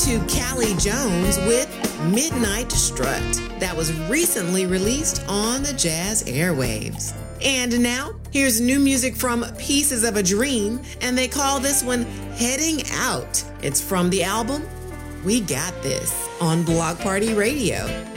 to Callie Jones with Midnight Strut. That was recently released on the Jazz airwaves. And now, here's new music from Pieces of a Dream, and they call this one Heading Out. It's from the album We Got This on Block Party Radio.